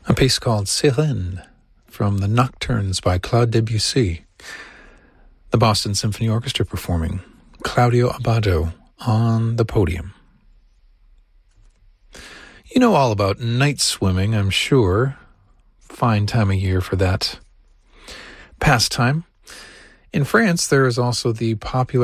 A piece called Sirène from the Nocturnes by Claude Debussy. The Boston Symphony Orchestra performing, Claudio Abbado on the podium. You know all about night swimming, I'm sure. Fine time of year for that pastime. In France, there is also the popular